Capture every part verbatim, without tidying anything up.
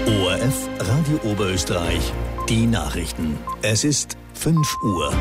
O R F Radio Oberösterreich, die Nachrichten. Es ist fünf Uhr.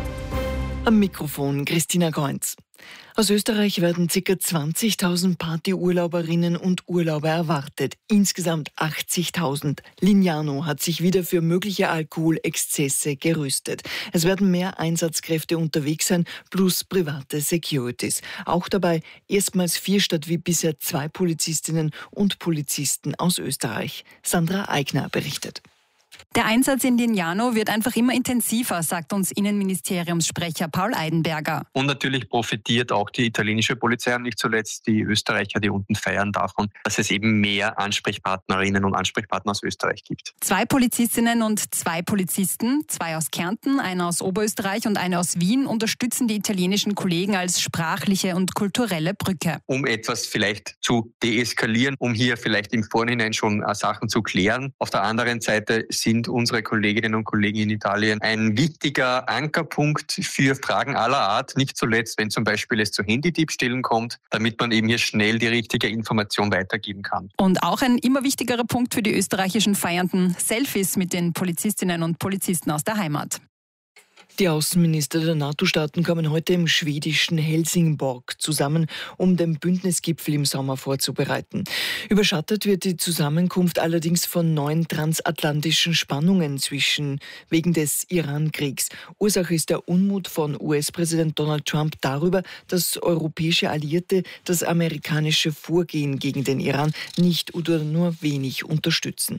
Am Mikrofon Christina Kreunz. Aus Österreich werden ca. zwanzigtausend Partyurlauberinnen und Urlauber erwartet. Insgesamt achtzigtausend. Lignano hat sich wieder für mögliche Alkoholexzesse gerüstet. Es werden mehr Einsatzkräfte unterwegs sein, plus private Securities. Auch dabei erstmals vier statt wie bisher zwei Polizistinnen und Polizisten aus Österreich. Sandra Eigner berichtet. Der Einsatz in Lignano wird einfach immer intensiver, sagt uns Innenministeriumssprecher Paul Eidenberger. Und natürlich profitiert auch die italienische Polizei und nicht zuletzt die Österreicher, die unten feiern, davon, dass es eben mehr Ansprechpartnerinnen und Ansprechpartner aus Österreich gibt. Zwei Polizistinnen und zwei Polizisten, zwei aus Kärnten, einer aus Oberösterreich und einer aus Wien, unterstützen die italienischen Kollegen als sprachliche und kulturelle Brücke. Um etwas vielleicht zu deeskalieren, um hier vielleicht im Vorhinein schon Sachen zu klären. Auf der anderen Seite sind unsere Kolleginnen und Kollegen in Italien ein wichtiger Ankerpunkt für Fragen aller Art, nicht zuletzt, wenn zum Beispiel es zu Handydiebstählen kommt, damit man eben hier schnell die richtige Information weitergeben kann. Und auch ein immer wichtigerer Punkt für die österreichischen Feiernden: Selfies mit den Polizistinnen und Polizisten aus der Heimat. Die Außenminister der NATO-Staaten kommen heute im schwedischen Helsingborg zusammen, um den Bündnisgipfel im Sommer vorzubereiten. Überschattet wird die Zusammenkunft allerdings von neuen transatlantischen Spannungen zwischen wegen des Iran-Kriegs. Ursache ist der Unmut von U S-Präsident Donald Trump darüber, dass europäische Alliierte das amerikanische Vorgehen gegen den Iran nicht oder nur wenig unterstützen.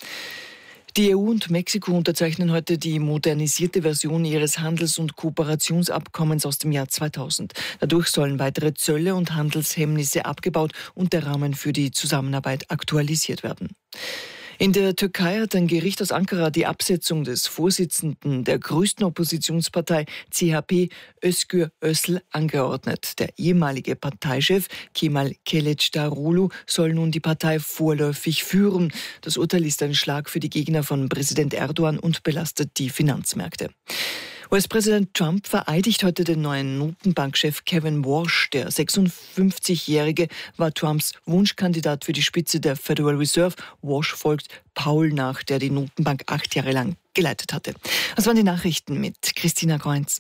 Die E U und Mexiko unterzeichnen heute die modernisierte Version ihres Handels- und Kooperationsabkommens aus dem Jahr zweitausend. Dadurch sollen weitere Zölle und Handelshemmnisse abgebaut und der Rahmen für die Zusammenarbeit aktualisiert werden. In der Türkei hat ein Gericht aus Ankara die Absetzung des Vorsitzenden der größten Oppositionspartei C H P, Özgür Özel, angeordnet. Der ehemalige Parteichef Kemal Kılıçdaroğlu soll nun die Partei vorläufig führen. Das Urteil ist ein Schlag für die Gegner von Präsident Erdogan und belastet die Finanzmärkte. U S-Präsident Trump vereidigt heute den neuen Notenbankchef Kevin Warsh. Der sechsundfünfzigjährige war Trumps Wunschkandidat für die Spitze der Federal Reserve. Warsh folgt Paul nach, der die Notenbank acht Jahre lang geleitet hatte. Das waren die Nachrichten mit Christina Kreunz.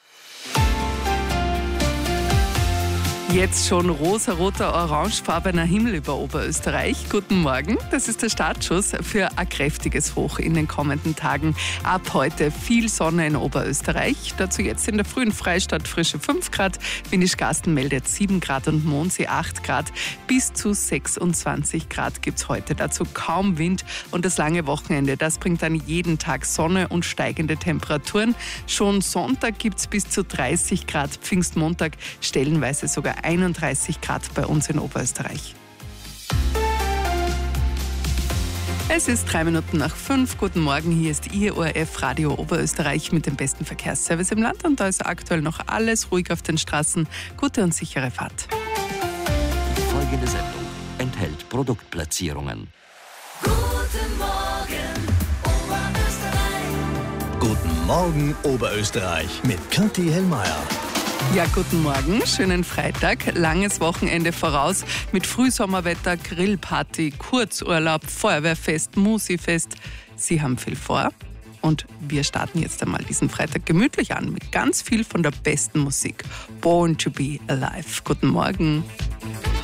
Jetzt schon rosa-roter, orangefarbener Himmel über Oberösterreich. Guten Morgen, das ist der Startschuss für ein kräftiges Hoch in den kommenden Tagen. Ab heute viel Sonne in Oberösterreich. Dazu jetzt in der frühen Freistadt frische fünf Grad. Windischgarsten meldet sieben Grad und Mondsee acht Grad. Bis zu sechsundzwanzig Grad gibt es heute. Dazu kaum Wind und das lange Wochenende. Das bringt dann jeden Tag Sonne und steigende Temperaturen. Schon Sonntag gibt es bis zu dreißig Grad. Pfingstmontag stellenweise sogar einunddreißig Grad bei uns in Oberösterreich. Es ist drei Minuten nach fünf. Guten Morgen, hier ist Ihr O R F Radio Oberösterreich mit dem besten Verkehrsservice im Land. Und da ist aktuell noch alles ruhig auf den Straßen. Gute und sichere Fahrt. Die folgende Sendung enthält Produktplatzierungen. Guten Morgen, Oberösterreich. Guten Morgen, Oberösterreich mit Kathi Hellmeier. Ja, guten Morgen, schönen Freitag, langes Wochenende voraus mit Frühsommerwetter, Grillparty, Kurzurlaub, Feuerwehrfest, Musifest. Sie haben viel vor und wir starten jetzt einmal diesen Freitag gemütlich an mit ganz viel von der besten Musik. Born to be Alive. Guten Morgen.